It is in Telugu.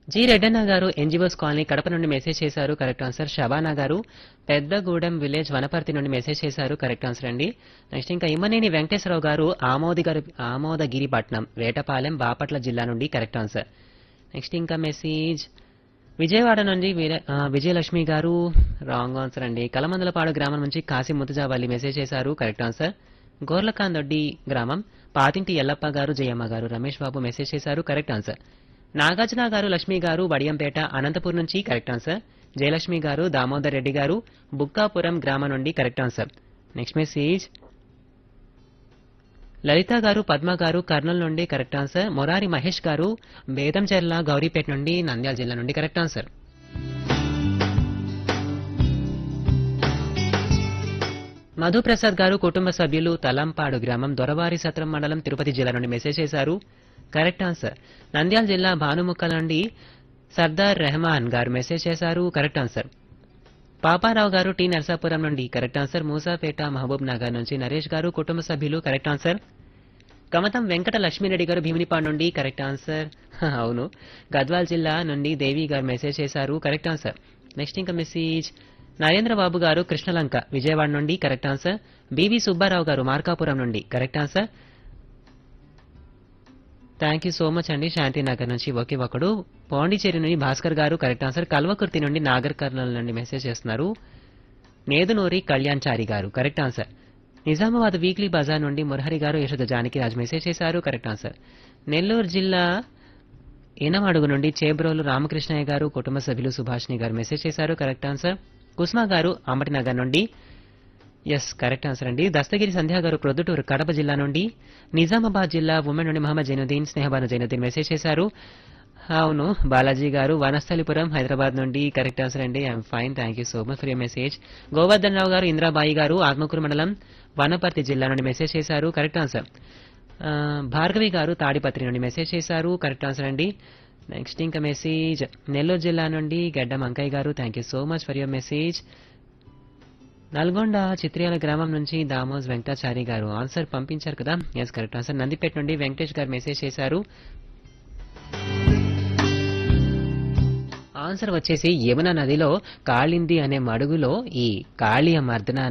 జి రెడ్డన్న గారు ఎన్జిఓస్ కాలనీ కడప నుండి మెసేజ్ చేశారు కరెక్ట్ ఆన్సర్. షబానా గారు పెద్దగూడెం విలేజ్ వనపర్తి నుండి మెసేజ్ చేశారు కరెక్ట్ ఆన్సర్ అండి. నెక్స్ట్ ఇంకా ఇమ్మనేని వెంకటేశ్వరరావు గారు ఆమోదగిరిపట్నం వేటపాలెం బాపట్ల జిల్లా నుండి కరెక్ట్ ఆన్సర్. నెక్స్ట్ ఇంకా మెసేజ్ విజయవాడ నుండి విజయలక్ష్మి గారు రాంగ్ ఆన్సర్ అండి. కలమందలపాడు గ్రామం నుంచి కాశీ ముతుజావల్లి మెసేజ్ చేశారు కరెక్ట్ ఆన్సర్. గోర్లకాందొడ్డి గ్రామం పాతింటి ఎల్లప్ప గారు జయమ్మ గారు రమేష్ బాబు మెసేజ్ చేశారు కరెక్ట్ ఆన్సర్. నాగార్జున గారు లక్ష్మి గారు వడియంపేట అనంతపూర్ నుంచి కరెక్ట్ ఆన్సర్. జయలక్ష్మి గారు దామోదర్ రెడ్డి గారు బుక్కాపురం గ్రామం నుండి కరెక్ట్ ఆన్సర్. నెక్స్ట్ మెసేజ్ లలిత గారు పద్మ గారు కర్నూలు నుండి కరెక్ట్ ఆన్సర్. మొరారి మహేష్ గారు బేదంచెర్ల గౌరీపేట నుండి నంద్యాల జిల్లా నుండి కరెక్ట్ ఆన్సర్. మధుప్రసాద్ గారు కుటుంబ సభ్యులు తలంపాడు గ్రామం దొరవారి సత్రం మండలం తిరుపతి జిల్లా నుండి మెసేజ్ చేశారు కరెక్ట్ ఆన్సర్. నంద్యాల జిల్లా భానుముక్కల నుండి సర్దార్ రెహమాన్ గారు మెసేజ్ చేశారు కరెక్ట్ ఆన్సర్. పాపారావు గారు టి నర్సాపురం నుండి కరెక్ట్ ఆన్సర్. మూసాపేట మహబూబ్ నగర్ నుంచి నరేష్ గారు కుటుంబ సభ్యులు కరెక్ట్ ఆన్సర్. కమతం వెంకట లక్ష్మీరెడ్డి గారు భీమినిపాడు నుండి కరెక్ట్ ఆన్సర్. అవును. గద్వాల్ జిల్లా నుండి దేవి గారు మెసేజ్ చేశారు కరెక్ట్ ఆన్సర్. నెక్స్ట్ ఇంకా మెసేజ్ నరేంద్ర బాబు గారు కృష్ణలంక విజయవాడ నుండి కరెక్ట్ ఆన్సర్. బివి సుబ్బారావు గారు మార్కాపురం నుండి correct answer. Thank you so much అండి. శాంతినగర్ నుంచి ఒకే ఒకడు. పాండిచేరి నుండి భాస్కర్ గారు కరెక్ట్ ఆన్సర్. కల్వకుర్తి నుండి నాగర్ కర్నూలు నుండి మెసేజ్ చేస్తున్నారు నేదునూరి కళ్యాణ్చారి గారు correct answer. Nizamabad weekly Bazar నుండి మురహరి గారు యశోద జానకిరాజ్ మెసేజ్ చేశారు కరెక్ట్ ఆన్సర్. నెల్లూరు జిల్లా ఈనమడుగు నుండి చేబ్రోలు రామకృష్ణయ్య గారు కుటుంబ సభ్యులు సుభాష్ని గారు మెసేజ్ చేశారు కరెక్ట్ ఆన్సర్. కుస్మా గారు అంబటినగర్ నుండి ఎస్ కరెక్ట్ ఆన్సర్ అండి. దస్తగిరి సంధ్య గారు ప్రొద్దుటూరు కడప జిల్లా నుండి. నిజామాబాద్ జిల్లా ఉమెన్ నుండి మహమ్మద్ జైనుద్దీన్ స్నేహబాను జైనుద్దీన్ మెసేజ్ చేశారు. అవును. బాలాజీ గారు వనస్థలిపురం హైదరాబాద్ నుండి కరెక్ట్ ఆన్సర్ అండి. I'm fine. Thank you so much for your message. Govardhan రావు గారు ఇంద్రాబాయి గారు ఆత్మకూరు మండలం వనపర్తి జిల్లా నుండి మెసేజ్ చేశారు కరెక్ట్ ఆన్సర్. భార్గవి గారు తాడిపత్రి నుండి మెసేజ్ చేశారు కరెక్ట్ ఆన్సర్ అండి. నెక్స్ట్ ఇంకా మెసేజ్ నెల్లూరు జిల్లా నుండి గడ్డం అంకయ్య గారు thank you so much for your message. Nalgonda Chitriyala గ్రామం నుంచి దామోజ్ వెంకటాచారి గారు ఆన్సర్ పంపించారు కదా. Yes correct answer. నందిపేట నుండి వెంకటేష్ గారు మెసేజ్ చేశారు. ఆన్సర్ వచ్చేసి యమునా నదిలో కాళింది అనే మడుగులో ఈ కాళీయ మర్దన